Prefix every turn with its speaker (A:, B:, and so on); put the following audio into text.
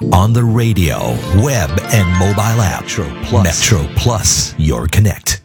A: On the radio, web, and mobile app. Metro Plus, your connect.